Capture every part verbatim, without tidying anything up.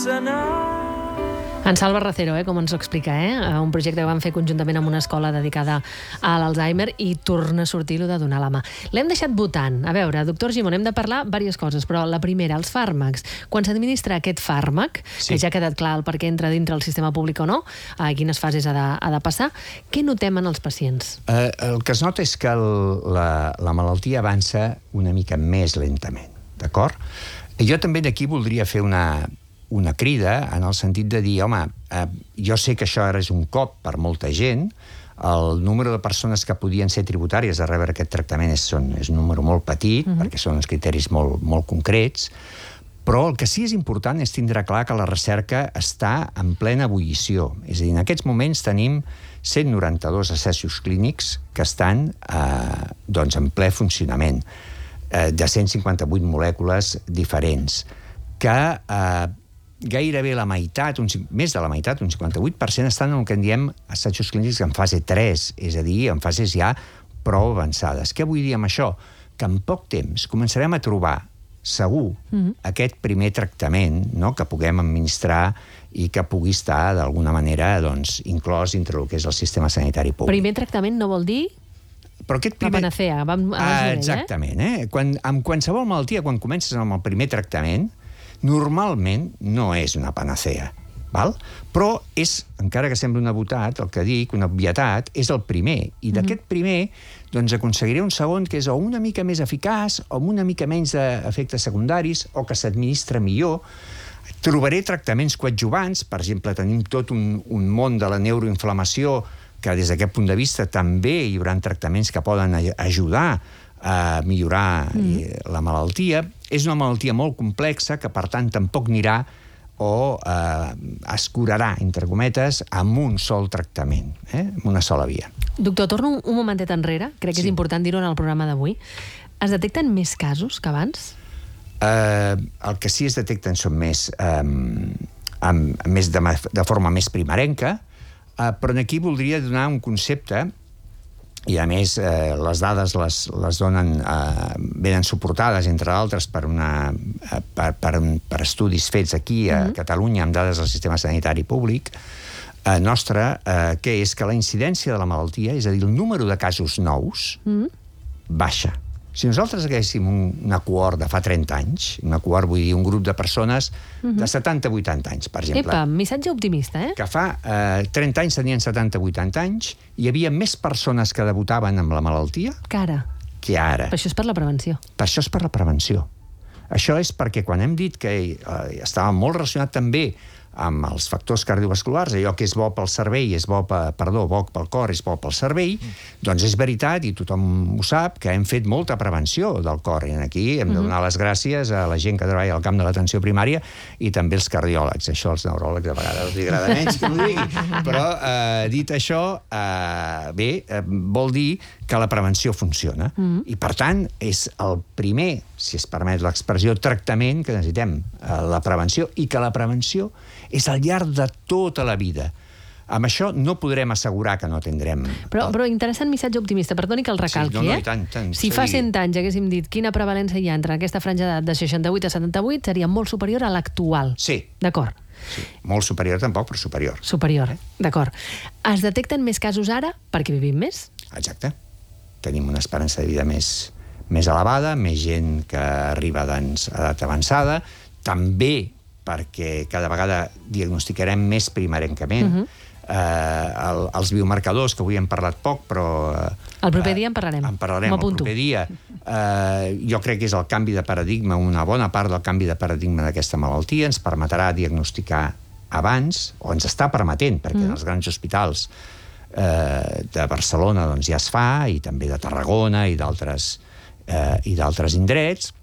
En Salva Racero, eh, com ens ho explica, eh? Un projecte que van fer conjuntament amb una escola dedicada a l'Alzheimer i torna a sortir lo de donar la mà. L'hem deixat votant. A veure, doctor Gimón, hem de parlar diverses coses, però la primera, els fàrmacs. Quan s'administra aquest fàrmac, sí, que ja ha quedat clar el per què entra dintre el sistema públic o no, a quines fases ha de, ha de passar, què notem en els pacients? Eh, el que es nota és que el, la, la malaltia avança una mica més lentament, d'acord? Jo també d'aquí voldria fer una... una crida en el sentit de dir, home, eh, jo sé que això ara és un cop per molta gent, el número de persones que podien ser tributàries a rebre aquest tractament és, són, és un número molt petit, uh-huh. perquè són uns criteris molt, molt concrets, però el que sí és important és tindre clar que la recerca està en plena ebullició. És a dir, en aquests moments tenim cent noranta-dos assajos clínics que estan eh, doncs en ple funcionament, eh, de cent cinquanta-vuit molècules diferents, que eh, gairebé la meitat, un, més de la meitat, un cinquanta-vuit per cent, estan en el que en diem assajos clínics en fase tres, és a dir, en fases ja prou avançades. Què vull dir amb això? Que en poc temps començarem a trobar, segur, mm-hmm. aquest primer tractament, no?, que puguem administrar i que pugui estar, d'alguna manera, doncs, inclòs dintre el que és el sistema sanitari públic. Primer tractament no vol dir... Però aquest primer... La panacea, vam a ah, exactament, eh? Quan, amb qualsevol malaltia, quan comences amb el primer tractament, normalment no és una panacea, val? Però és, encara que sembli una botat, el que dic, una obvietat, és el primer. I d'aquest primer, doncs aconseguiré un segon que és o una mica més eficaç, o amb una mica menys d'efectes secundaris, o que s'administra millor. Trobaré tractaments coadjuvants, per exemple, tenim tot un, un món de la neuroinflamació, que des d'aquest punt de vista també hi haurà tractaments que poden ajudar a millorar mm. la malaltia. És una malaltia molt complexa que, per tant, tampoc anirà o eh, es curarà, entre cometes, amb un sol tractament, eh? amb una sola via. Doctor, torno un momentet enrere. Crec que sí. és important dir-ho en el programa d'avui. Es detecten més casos que abans? Eh, el que sí es detecten són més, eh, amb, més de, de forma més primerenca, eh, però aquí voldria donar un concepte. I, a més, eh, les dades les, les donen, eh, venen suportades, entre d'altres, per, una, eh, per, per, per estudis fets aquí a mm-hmm. Catalunya amb dades del sistema sanitari públic eh, nostre, eh, que és que la incidència de la malaltia, és a dir, el número de casos nous, mm-hmm. baixa. Si nosaltres haguéssim un, una cohort de fa trenta anys, una cohort, vull dir, un grup de persones uh-huh. de setanta a vuitanta anys, per exemple. Epa, missatge optimista, eh? Que fa eh, trenta anys tenien setanta a vuitanta anys, hi havia més persones que debutaven amb la malaltia que ara. Que ara. Per això és per la prevenció. Per això és per la prevenció. Això és perquè quan hem dit que eh, estava molt relacionat també amb els factors cardiovasculars, allò que és bo pel cervell, és bo, per, perdó, bo pel cor, és bo pel cervell, mm. doncs és veritat, i tothom ho sap, que hem fet molta prevenció del cor. I aquí hem de donar les gràcies a la gent que treballa al camp de l'atenció primària i també els cardiòlegs. Això als neuròlegs de vegades els agrada menys que ho digui. Però, eh, dit això, eh, bé, eh, vol dir que la prevenció funciona. Mm. I, per tant, és el primer, si es permet l'expressió, tractament que necessitem, eh, la prevenció, i que la prevenció és al llarg de tota la vida. Amb això no podrem assegurar que no tindrem... Però, però interessant missatge optimista, perdoni que el recalqui, sí, no, no, eh? Tant, tant, si fa cent anys haguéssim dit quina prevalència hi ha entre aquesta franja d'edat de seixanta-vuit a setanta-vuit, seria molt superior a l'actual. Sí. D'acord. Sí. Molt superior tampoc, però superior. Superior, eh? D'acord. Es detecten més casos ara perquè vivim més? Exacte. Tenim una esperança de vida més, més elevada, més gent que arriba doncs, a edat avançada, també perquè cada vegada diagnosticarem més primerencament. Uh-huh. eh, el, els biomarcadors, que avui hem parlat poc, però... Eh, el proper dia en parlarem. En parlarem el proper dia. Eh, jo crec que és el canvi de paradigma, una bona part del canvi de paradigma d'aquesta malaltia, ens permetrà diagnosticar abans, o ens està permetent, perquè uh-huh. en els grans hospitals eh, de Barcelona doncs, ja es fa, i també de Tarragona i d'altres eh, i d'altres indrets,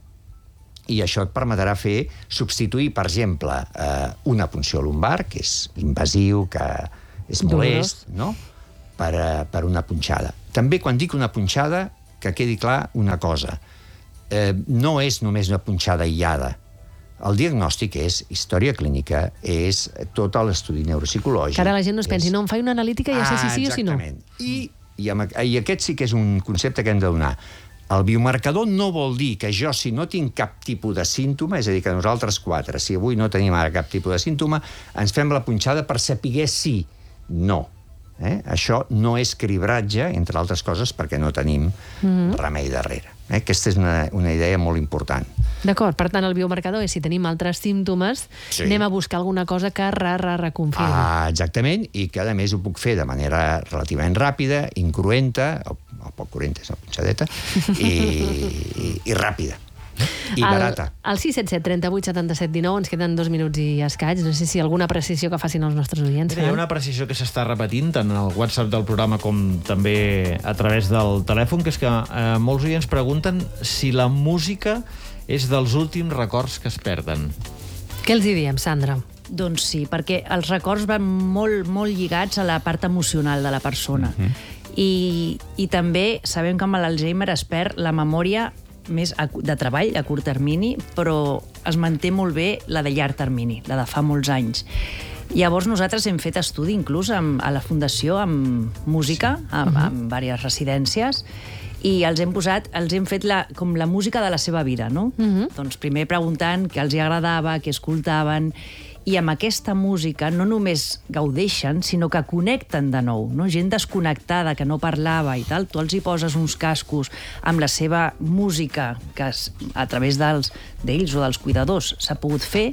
i això et permetrà fer, substituir, per exemple, eh, una punció lumbar, que és invasiu, que és molest, no?, per, eh, per una punxada. També, quan dic una punxada, que quedi clar una cosa. Eh, no és només una punxada aïllada. El diagnòstic és història clínica, és tot l'estudi neuropsicològic. Que ara la gent no es pensi, és... no, em faig una analítica i ja sé si sí o si no. Exactament. I, i, amb, I aquest sí que és un concepte que hem de donar. El biomarcador no vol dir que jo, si no tinc cap tipus de símptoma, és a dir, que nosaltres quatre, si avui no tenim ara cap tipus de símptoma, ens fem la punxada per saber si. No. Eh? Això no és cribratge, entre altres coses, perquè no tenim mm-hmm. remei darrere. Eh? Aquesta és una, una idea molt important. D'acord, per tant, el biomarcador és si tenim altres símptomes, sí. anem a buscar alguna cosa que re-re-reconfirmi. Ah, exactament, i que a més ho puc fer de manera relativament ràpida, incruenta, o, o poc cruenta, és una punxadeta, i, i, i ràpida. I barata. Al sis set set, trenta-vuit, setanta-set, dinou ens queden dos minuts i escaig. No sé si alguna precisió que facin els nostres oients. Mira, hi ha una precisió que s'està repetint tant al WhatsApp del programa com també a través del telèfon, que és que eh, molts oients pregunten si la música és dels últims records que es perden. Què els hi diem, Sandra? Doncs sí, perquè els records van molt, molt lligats a la part emocional de la persona. Mm-hmm. I, I també sabem que amb l'Alzheimer es perd la memòria més de treball a curt termini, però es manté molt bé la de llarg termini, la de fa molts anys. Llavors nosaltres hem fet estudi inclús amb, a la Fundació amb música, sí. amb, uh-huh. amb diverses residències, i els hem posat, els hem fet la, com la música de la seva vida, no? Uh-huh. Doncs primer preguntant què els hi agradava, què escoltaven, i amb aquesta música no només gaudeixen, sinó que connecten de nou, no? Gent desconnectada, que no parlava i tal, tu els hi poses uns cascos amb la seva música, que es, a través dels d'ells o dels cuidadors s'ha pogut fer,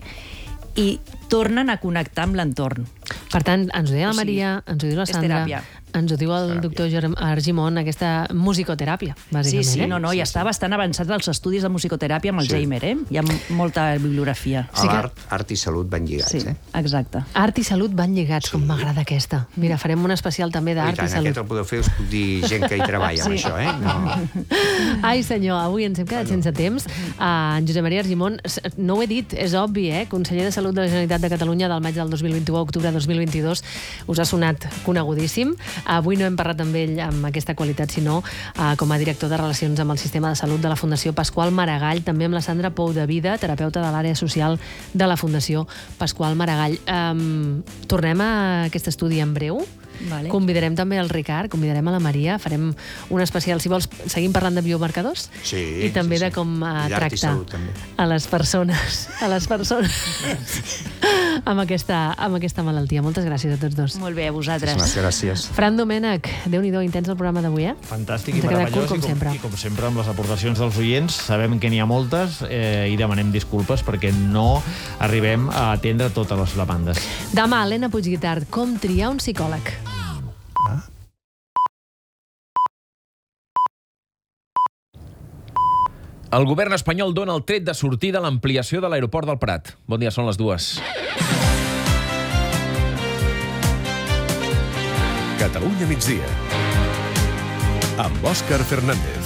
i tornen a connectar amb l'entorn. Per tant, ens ho diu la Maria, o sigui, ens ho diu la Sandra, ens ho diu el doctor Argimon, aquesta musicoteràpia, bàsicament. Sí, sí, eh? no, no, sí, i està sí. bastant avançat els estudis de musicoteràpia amb Alzheimer, sí. eh? Hi ha molta bibliografia. A l'art, art i salut van lligats, sí, eh? exacte. Art i salut van lligats, sí. com m'agrada aquesta. Mira, farem un especial també d'art i, i salut. Aquest el podeu fer, us puc dir gent que hi treballa sí. amb això, eh? No. Ai, senyor, avui ens hem quedat sense temps. Uh, en Josep Maria Argimon, no ho he dit, és obvi, eh? Conseller de Salut de la Generalitat de Catalunya del maig del dos mil vint-i-u a octubre del dos mil vint-i-dos, us ha sonat conegudíssim. Avui no hem parlat amb ell amb aquesta qualitat, sinó uh, com a director de Relacions amb el Sistema de Salut de la Fundació Pasqual Maragall, també amb la Sandra Pou de Vida, terapeuta de l'àrea social de la Fundació Pasqual Maragall. Um, tornem a aquest estudi en breu. Vale. Convidarem també el Ricard, convidarem a la Maria, farem un especial, si vols, seguim parlant de biomarcadors sí, i també sí, sí. de com uh, tractar salut, a les persones a les persones amb, aquesta, amb aquesta malaltia. Moltes gràcies a tots dos. Molt bé, a vosaltres. Moltes gràcies. Fran Domènech, Déu-n'hi-do, intens el programa d'avui, eh? Fantàstic i meravellós, meravellós, com i, com, sempre. i com sempre amb les aportacions dels oients, sabem que n'hi ha moltes eh, i demanem disculpes perquè no arribem a atendre totes les demandes. Demà, Helena Puigguitart, com triar un psicòleg. El govern espanyol dona el tret de sortida a l'ampliació de l'aeroport del Prat. Bon dia, són les dues. Catalunya migdia. Amb Òscar Fernández.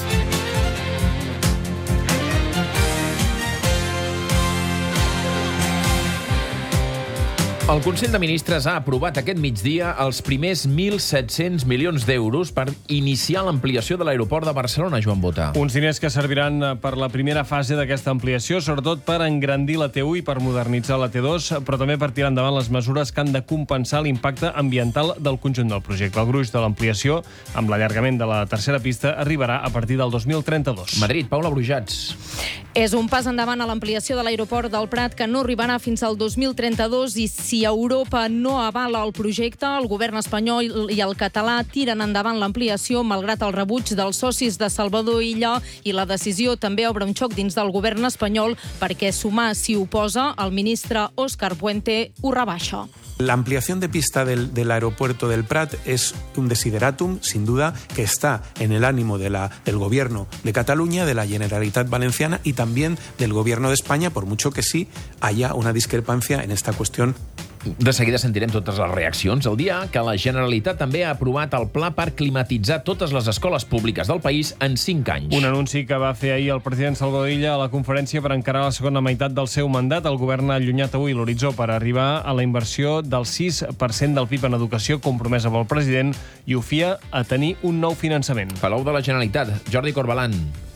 El Consell de Ministres ha aprovat aquest migdia els primers mil set-cents milions d'euros per iniciar l'ampliació de l'aeroport de Barcelona, Joan Bota. Uns diners que serviran per la primera fase d'aquesta ampliació, sobretot per engrandir la T u i per modernitzar la T dos, però també per tirar endavant les mesures que han de compensar l'impacte ambiental del conjunt del projecte. El gruix de l'ampliació, amb l'allargament de la tercera pista, arribarà a partir del dos mil trenta-dos. Madrid, Paula Brujats. És un pas endavant a l'ampliació de l'aeroport del Prat que no arribarà fins al dos mil trenta-dos i si Europa no avala el projecte, el govern espanyol i el català tiren endavant l'ampliació malgrat el rebuig dels socis de Salvador Illa i la decisió també obre un xoc dins del govern espanyol perquè Sumar s'hi oposa, el ministre Òscar Puente ho rebaixa. La ampliación de pista del, del aeropuerto del Prat es un desideratum, sin duda, que está en el ánimo de la, del Gobierno de Cataluña, de la Generalitat Valenciana y también del Gobierno de España, por mucho que sí haya una discrepancia en esta cuestión. De seguida sentirem totes les reaccions el dia que la Generalitat també ha aprovat el pla per climatitzar totes les escoles públiques del país en cinc anys. Un anunci que va fer ahir el president Salvador Illa a la conferència per encarar la segona meitat del seu mandat. El govern ha allunyat avui l'horitzó per arribar a la inversió del sis per cent del P I B en educació compromesa pel president i ho fia a tenir un nou finançament. Palau de la Generalitat, Jordi Corbalan.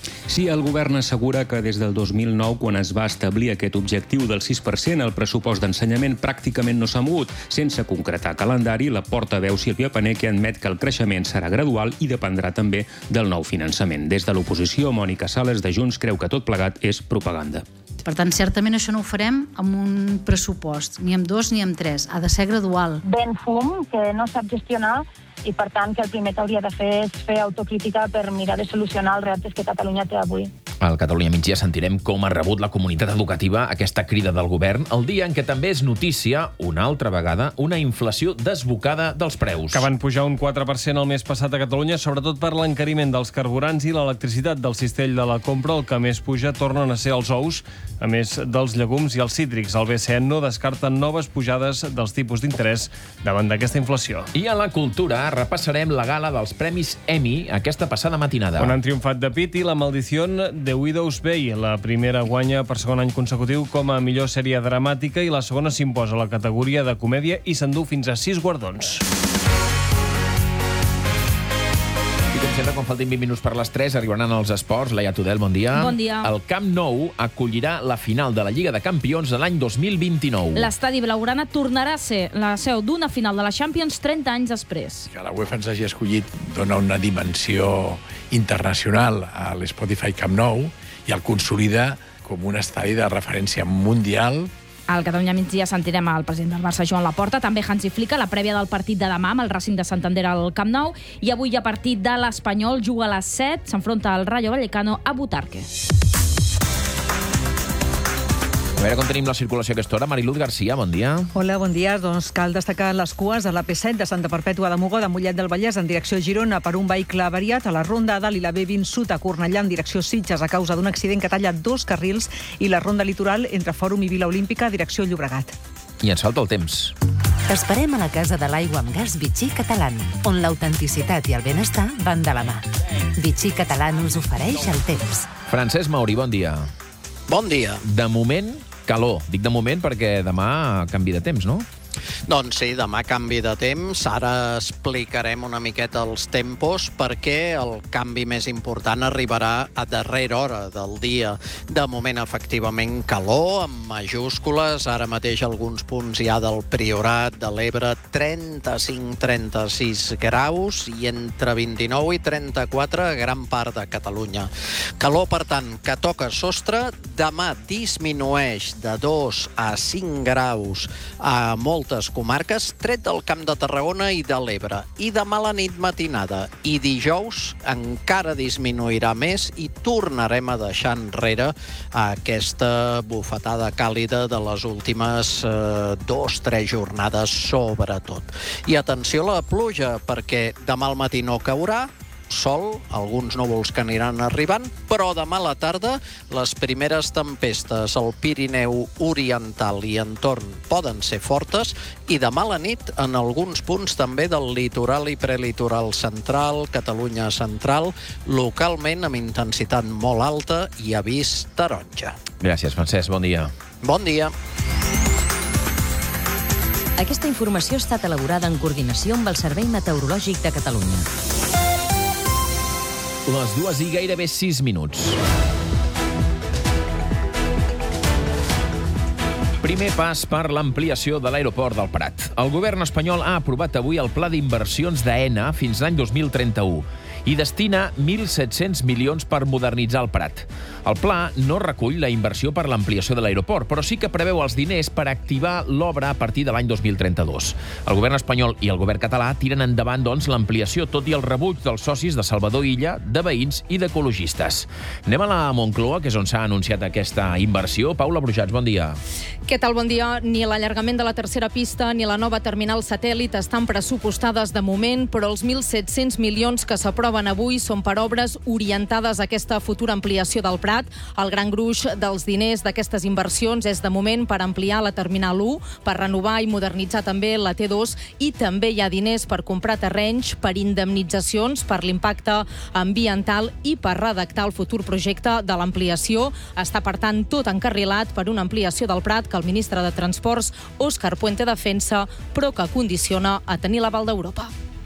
Sí, el govern assegura que des del dos mil nou, quan es va establir aquest objectiu del sis per cent, el pressupost d'ensenyament pràcticament no s'ha mogut. Sense concretar calendari, la portaveu Sílvia Paneque admet que el creixement serà gradual i dependrà també del nou finançament. Des de l'oposició, Mònica Sales de Junts creu que tot plegat és propaganda. Per tant, certament això no ho farem amb un pressupost, ni amb dos ni amb tres. Ha de ser gradual. Ben fum, que no sap gestionar, i per tant que el primer que hauria de fer és fer autocrítica per mirar de solucionar els reptes que Catalunya té avui. Al Catalunya Migdia sentirem com ha rebut la comunitat educativa aquesta crida del govern el dia en què també és notícia, una altra vegada, una inflació desbocada dels preus. Que van pujar un quatre per cent el mes passat a Catalunya, sobretot per l'encariment dels carburants i l'electricitat del cistell de la compra. El que més puja tornen a ser els ous, a més dels llegums i els cítrics. El B C E no descarta noves pujades dels tipus d'interès davant d'aquesta inflació. I a la cultura repassarem la gala dels Premis Emmy aquesta passada matinada. On han triomfat The Pitt i La Maldición de Widow's Bay. La primera guanya per segon any consecutiu com a millor sèrie dramàtica i la segona s'imposa a la categoria de comèdia i s'endú fins a sis guardons. I com sempre, quan faltin vint minuts per les tres, arribaran els esports. Laia Tudel, bon dia. Bon dia. El Camp Nou acollirà la final de la Lliga de Campions de l'any dos mil vint-i-nou. L'estadi blaugrana tornarà a ser la seu d'una final de la Champions trenta anys després. Que la UEFA ens hagi escollit dona una dimensió internacional a l'Spotify Camp Nou i el consolida com un estadi de referència mundial. Al Catalunya Migdia sentirem el president del Barça, Joan Laporta, també Hansi Flick, la prèvia del partit de demà amb el Racing de Santander al Camp Nou, i avui hi ha partit de l'Espanyol, juga a les set, s'enfronta al Rayo Vallecano a Butarque. A veure com tenim la circulació a aquesta hora. Mariluz Garcia, bon dia. Hola, bon dia. Doncs cal destacar les cues a la P set de Santa Perpètua de Mogoda, Mollet del Vallès, en direcció Girona, per un vehicle avariat, a la Ronda Dalt i la B vint Sud a Cornellà, en direcció Sitges, a causa d'un accident que talla dos carrils, i la Ronda Litoral entre Fòrum i Vila Olímpica, direcció Llobregat. I ens falta el temps. T'esperem a la Casa de l'Aigua amb Gas Vichy Catalán, on l'autenticitat i el benestar van de la mà. Vichy Catalán us ofereix el temps. Francesc Mauri, bon dia. Bon dia. De moment, calor. Dic de moment perquè demà canvi de temps, no? Doncs sí, demà canvi de temps. Ara explicarem una miqueta els tempos perquè el canvi més important arribarà a darrera hora del dia. De moment, efectivament, calor, amb majúscules. Ara mateix alguns punts hi ha del Priorat, de l'Ebre, trenta-cinc a trenta-sis graus i entre vint-i-nou i trenta-quatre a gran part de Catalunya. Calor, per tant, que toca sostre. Demà disminueix de dos a cinc graus a moltes comarques, tret del Camp de Tarragona i de l'Ebre. I demà a la nit matinada i dijous encara disminuirà més i tornarem a deixar enrere aquesta bufetada càlida de les últimes eh, dos, tres jornades, sobretot. I atenció a la pluja, perquè demà al matí no caurà, sol, alguns núvols que aniran arribant, però demà a la tarda les primeres tempestes al Pirineu Oriental i entorn poden ser fortes, i demà a la nit en alguns punts també del litoral i prelitoral central, Catalunya central, localment amb intensitat molt alta i avís taronja. Gràcies, Francesc. Bon dia. Bon dia. Aquesta informació ha estat elaborada en coordinació amb el Servei Meteorològic de Catalunya. Les dues i gairebé sis minuts. Primer pas per l'ampliació de l'aeroport del Prat. El govern espanyol ha aprovat avui el pla d'inversions d'AENA fins l'any dos mil trenta-u i destina mil set-cents milions per modernitzar el Prat. El pla no recull la inversió per l'ampliació de l'aeroport, però sí que preveu els diners per activar l'obra a partir de l'any dos mil trenta-dos. El govern espanyol i el govern català tiren endavant, doncs, l'ampliació, tot i el rebuig dels socis de Salvador Illa, de veïns i d'ecologistes. Anem a la Moncloa, que és on s'ha anunciat aquesta inversió. Paula Brujats, bon dia. Què tal, bon dia? Ni l'allargament de la tercera pista ni la nova terminal satèl·lit estan pressupostades de moment, però els mil set-cents milions que s'aproven avui són per obres orientades a aquesta futura ampliació del Prat. El gran gruix dels diners d'aquestes inversions és de moment per ampliar la terminal u, per renovar i modernitzar també la T dos, i també hi ha diners per comprar terrenys, per indemnitzacions, per l'impacte ambiental i per redactar el futur projecte de l'ampliació. Està, per tant, tot encarrilat per una ampliació del Prat que el ministre de Transports, Òscar Puente, defensa, però que condiciona a tenir l'aval d'Europa.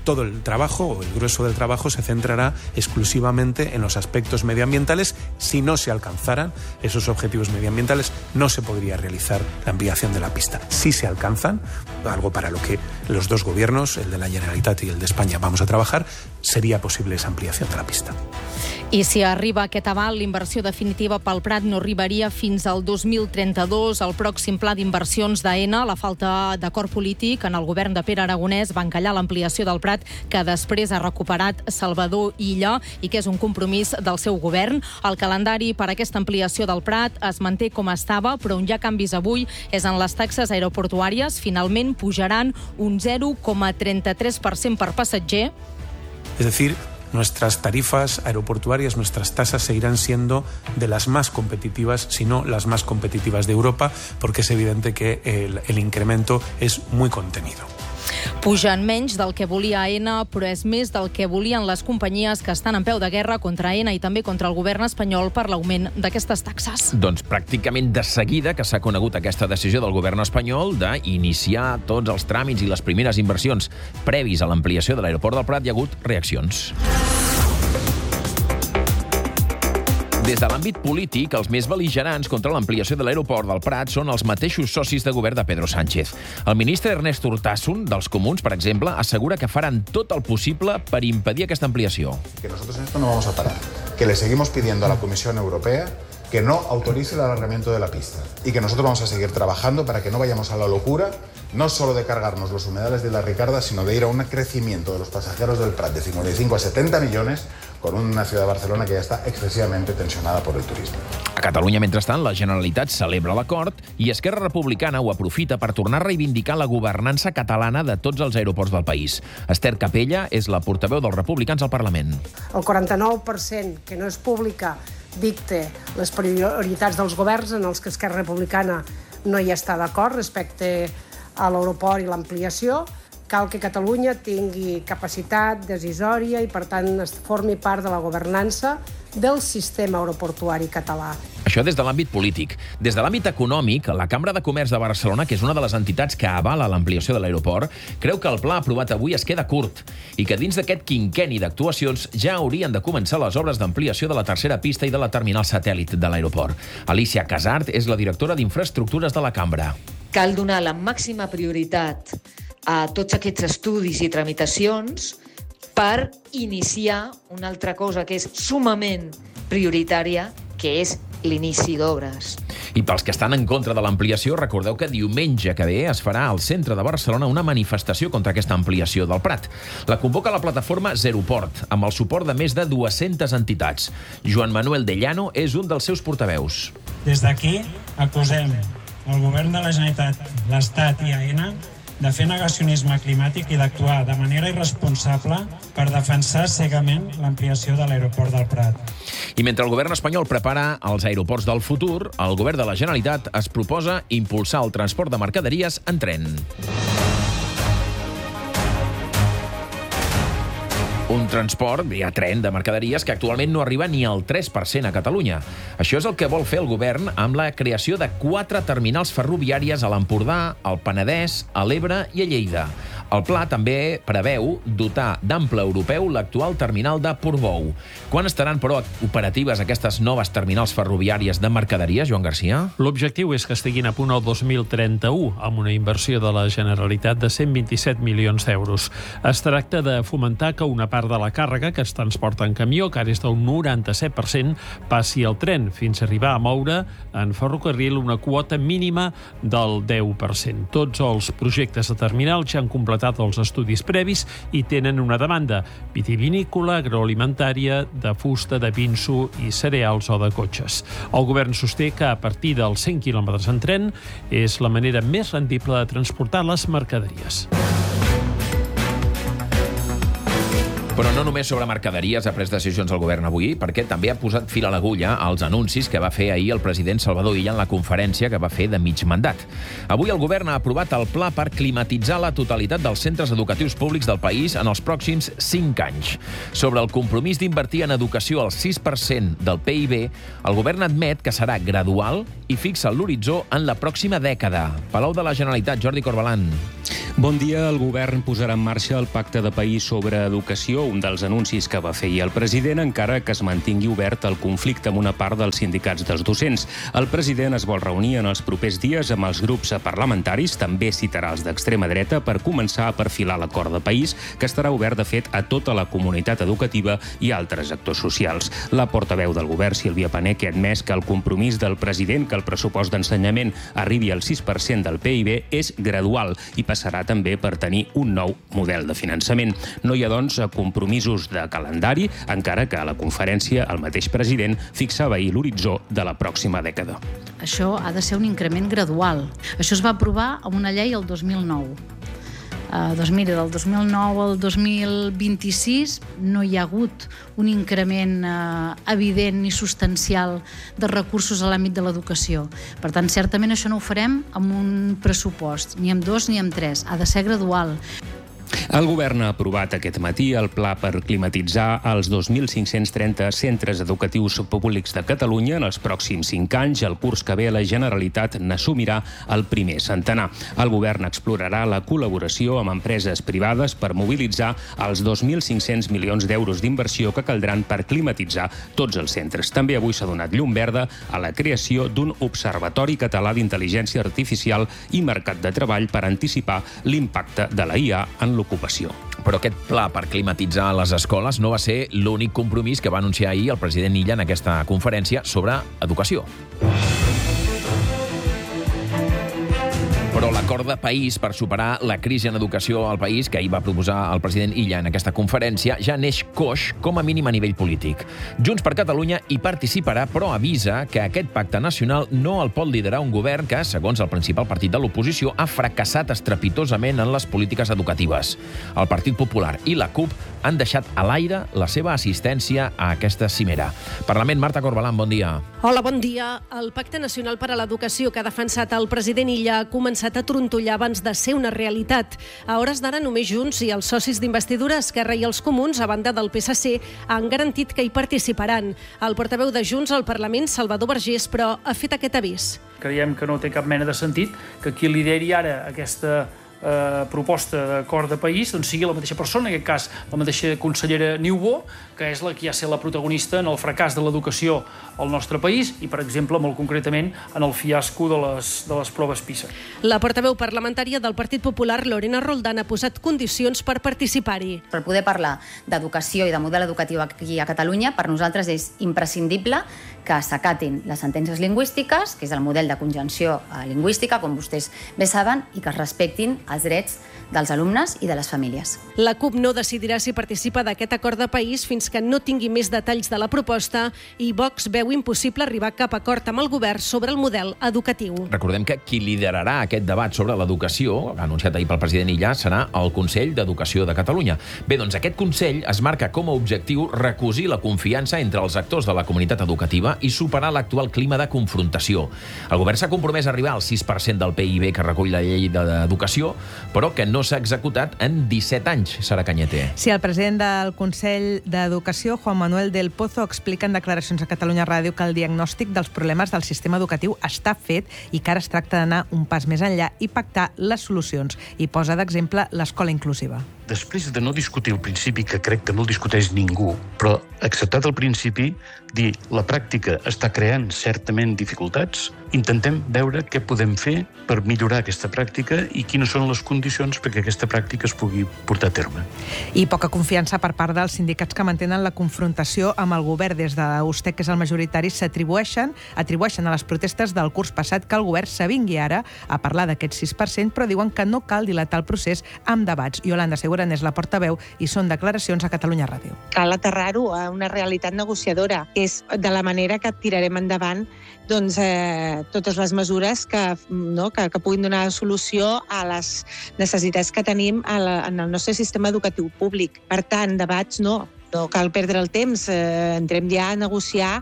todo el trabajo, o el grueso del trabajo, se centrará exclusivamente en los aspectos medioambientales. Si no se alcanzaran esos objetivos medioambientales, no se podría realizar la ampliación de la pista. Si se alcanzan, algo para lo que los dos gobiernos, el de la Generalitat y el de España, vamos a trabajar, seria possible esa ampliació de la pista. I si arriba aquest aval, l'inversió definitiva pel Prat no arribaria fins al dos mil trenta-dos. El pròxim pla d'inversions d'AENA, la falta d'acord polític en el govern de Pere Aragonès va encallar l'ampliació del Prat, que després ha recuperat Salvador Illa i que és un compromís del seu govern. El calendari per a aquesta ampliació del Prat es manté com estava, però on hi ha canvis avui és en les taxes aeroportuàries. Finalment pujaran un zero coma trenta-tres per cent per passatger. Es decir, nuestras tarifas aeroportuarias, nuestras tasas seguirán siendo de las más competitivas, si no las más competitivas de Europa, porque es evidente que el, el incremento es muy contenido. Pugen menys del que volia AENA, però és més del que volien les companyies que estan en peu de guerra contra AENA i també contra el govern espanyol per l'augment d'aquestes taxes. Doncs pràcticament de seguida que s'ha conegut aquesta decisió del govern espanyol d'iniciar tots els tràmits i les primeres inversions previs a l'ampliació de l'aeroport del Prat, hi ha hagut reaccions. Des de l'àmbit polític, els més bel·ligerants contra l'ampliació de l'aeroport del Prat són els mateixos socis de govern de Pedro Sánchez. El ministre Ernest Urtasun, dels Comuns, per exemple, assegura que faran tot el possible per impedir aquesta ampliació. Que nosotros en esto no vamos a parar. Que le seguimos pidiendo a la Comisión Europea que no autorice el alargamiento de la pista y que nosotros vamos a seguir trabajando para que no vayamos a la locura, no solo de cargarnos los humedales de la Ricarda, sino de ir a un crecimiento de los pasajeros del Prat de cincuenta y cinco a setenta millones con una ciudad de Barcelona que ya está excesivamente tensionada por el turismo. A Catalunya, mentrestant, la Generalitat celebra l'acord i Esquerra Republicana ho aprofita per tornar a reivindicar la governança catalana de tots els aeroports del país. Esther Capella és la portaveu dels republicans al Parlament. El quaranta-nou per cent que no és pública dicta les prioritats dels governs en els que Esquerra Republicana no hi està d'acord respecte a l'aeroport i l'ampliació. Cal que Catalunya tingui capacitat decisòria i, per tant, es formi part de la governança del sistema aeroportuari català. Això des de l'àmbit polític. Des de l'àmbit econòmic, la Cambra de Comerç de Barcelona, que és una de les entitats que avala l'ampliació de l'aeroport, creu que el pla aprovat avui es queda curt i que dins d'aquest quinquenni d'actuacions ja haurien de començar les obres d'ampliació de la tercera pista i de la terminal satèl·lit de l'aeroport. Alicia Casart és la directora d'Infraestructures de la Cambra. Cal donar la màxima prioritat a tots aquests estudis i tramitacions per iniciar una altra cosa que és sumament prioritària, que és l'inici d'obres. I pels que estan en contra de l'ampliació, recordeu que diumenge que ve es farà al centre de Barcelona una manifestació contra aquesta ampliació del Prat. La convoca la plataforma Zeroport, amb el suport de més de dues-centes entitats. Joan Manuel de Llano és un dels seus portaveus. Des d'aquí acusem el govern de la Generalitat, l'Estat i AENA de fer negacionisme climàtic i d'actuar de manera irresponsable per defensar cegament l'ampliació de l'aeroport del Prat. I mentre el govern espanyol prepara els aeroports del futur, el govern de la Generalitat es proposa impulsar el transport de mercaderies en tren. Un transport via tren de mercaderies que actualment no arriba ni al tres per cent a Catalunya. Això és el que vol fer el govern amb la creació de quatre terminals ferroviàries a l'Empordà, al Penedès, a l'Ebre i a Lleida. El pla també preveu dotar d'ample europeu l'actual terminal de Portbou. Quan estaran, però, operatives aquestes noves terminals ferroviàries de mercaderies, Joan Garcia? L'objectiu és que estiguin a punt el dos mil trenta-u, amb una inversió de la Generalitat de cent vint-i-set milions d'euros. Es tracta de fomentar que una part de la càrrega que es transporta en camió, que ara és del noranta-set per cent, passi al tren, fins a arribar a moure en ferrocarril una quota mínima del deu per cent. Tots els projectes de terminal ja han completat els estudis previs i tenen una demanda vitivinícola, agroalimentària, de fusta, de pinso i cereals o de cotxes. El govern sosté que a partir dels cent quilòmetres en tren és la manera més rendible de transportar les mercaderies. Però no només sobre mercaderies ha pres decisions el govern avui, perquè també ha posat fil a l'agulla als anuncis que va fer ahir el president Salvador Illa en la conferència que va fer de mig mandat. Avui el govern ha aprovat el pla per climatitzar la totalitat dels centres educatius públics del país en els pròxims cinc anys. Sobre el compromís d'invertir en educació al sis per cent del P I B, el govern admet que serà gradual i fixa l'horitzó en la pròxima dècada. Palau de la Generalitat, Jordi Corbalan. Bon dia. El govern posarà en marxa el pacte de país sobre educació, un dels anuncis que va fer ahir el president, encara que es mantingui obert el conflicte amb una part dels sindicats dels docents. El president es vol reunir en els propers dies amb els grups parlamentaris, també citarà els d'extrema dreta, per començar a perfilar l'acord de país, que estarà obert, de fet, a tota la comunitat educativa i altres actors socials. La portaveu del govern, Sílvia Paneque, ha admès que el compromís del president que el pressupost d'ensenyament arribi al sis per cent del P I B és gradual i passarà també per tenir un nou model de finançament. No hi ha, doncs, compromisos de calendari, encara que a la conferència el mateix president fixava ahir l'horitzó de la pròxima dècada. Això ha de ser un increment gradual. Això es va aprovar amb una llei el dos mil nou. Uh, doncs mira, del dos mil nou al dos mil vint-i-sis no hi ha hagut un increment uh, evident ni substancial de recursos a l'àmbit de l'educació. Per tant, certament això no ho farem amb un pressupost, ni amb dos ni amb tres. Ha de ser gradual. El govern ha aprovat aquest matí el pla per climatitzar els dos mil cinc-cents trenta centres educatius públics de Catalunya en els pròxims cinc anys. El curs que ve la Generalitat n'assumirà el primer centenar. El govern explorarà la col·laboració amb empreses privades per mobilitzar els dos mil cinc-cents milions d'euros d'inversió que caldran per climatitzar tots els centres. També avui s'ha donat llum verda a la creació d'un observatori català d'intel·ligència artificial i mercat de treball per anticipar l'impacte de la I A en l'ocupació. Però aquest pla per climatitzar les escoles no va ser l'únic compromís que va anunciar ahir el president Illa en aquesta conferència sobre educació. Però l'acord de país per superar la crisi en educació al país, que ahir va proposar el president Illa en aquesta conferència, ja neix coix, com a mínim a nivell polític. Junts per Catalunya hi participarà, però avisa que aquest pacte nacional no el pot liderar un govern que, segons el principal partit de l'oposició, ha fracassat estrepitosament en les polítiques educatives. El Partit Popular i la CUP han deixat a l'aire la seva assistència a aquesta cimera. Parlament, Marta Corbalán, bon dia. Hola, bon dia. El Pacte Nacional per a l'Educació que ha defensat el president Illa ha començat a trontollar abans de ser una realitat. A hores d'ara només Junts i els socis d'investidura, Esquerra i els Comuns, a banda del P S C, han garantit que hi participaran. El portaveu de Junts al Parlament, Salvador Vergés, però ha fet aquest avís. Creiem que no té cap mena de sentit que qui lideri ara aquesta eh, proposta d'acord de país doncs sigui la mateixa persona, en aquest cas la mateixa consellera Niubó, que és la que ha estat la protagonista en el fracàs de l'educació al nostre país i, per exemple, molt concretament, en el fiasco de les, de les proves PISA. La portaveu parlamentària del Partit Popular, Lorena Roldán, ha posat condicions per participar-hi. Per poder parlar d'educació i de model educatiu aquí a Catalunya, per nosaltres és imprescindible que s'acatin les sentències lingüístiques, que és el model de conjunció lingüística, com vostès bé saben, i que es respectin els drets dels alumnes i de les famílies. La CUP no decidirà si participa d'aquest acord de país fins que no tingui més detalls de la proposta i Vox veu impossible arribar a cap acord amb el govern sobre el model educatiu. Recordem que qui liderarà aquest debat sobre l'educació, anunciat ahir pel president Illa, serà el Consell d'Educació de Catalunya. Bé, doncs aquest Consell es marca com a objectiu recosir la confiança entre els actors de la comunitat educativa i superar l'actual clima de confrontació. El govern s'ha compromès a arribar al sis per cent del P I B que recull la llei d'educació, però que no s'ha executat en disset anys, Sara Cañete. Sí, el president del Consell d'Educació, Juan Manuel del Pozo, explica en declaracions a Catalunya Ràdio que el diagnòstic dels problemes del sistema educatiu està fet i que ara es tracta d'anar un pas més enllà i pactar les solucions. I posa d'exemple l'escola inclusiva. Després de no discutir el principi, que crec que no el discuteix ningú, però acceptat el principi, dir la pràctica està creant certament dificultats, intentem veure què podem fer per millorar aquesta pràctica i quines són les condicions perquè aquesta pràctica es pugui portar a terme. I poca confiança per part dels sindicats que mantenen la confrontació amb el govern. Des d'Ustec, que és el majoritari, s'atribueixen atribueixen a les protestes del curs passat que el govern s'avingui ara a parlar d'aquest sis per cent, però diuen que no cal dilatar el procés amb debats. Yolanda Seguren és la portaveu i són declaracions a Catalunya Ràdio. Cal aterrar-ho a una realitat negociadora, que és de la manera que tirarem endavant doncs, eh, totes les mesures que, no, que, que puguin donar solució a les necessitats que tenim a la, en el nostre sistema educatiu públic. Per tant, debats no, no cal perdre el temps, eh, entrem ja a negociar.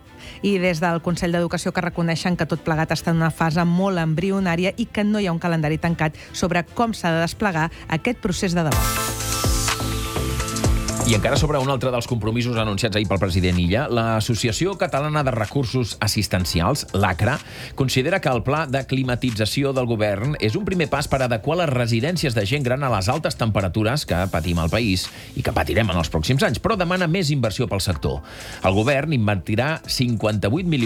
I des del Consell d'Educació que reconeixen que tot plegat està en una fase molt embrionària i que no hi ha un calendari tancat sobre com s'ha de desplegar aquest procés de debat. I encara sobre un altre dels compromisos anunciats ahir pel president Illa, l'Associació Catalana de Recursos Assistencials, l'ACRA, considera que el pla de climatització del govern és un primer pas per adequar les residències de gent gran a les altes temperatures que patim al país i que patirem en els pròxims anys, però demana més inversió pel sector. El govern invertirà cinquanta-vuit milions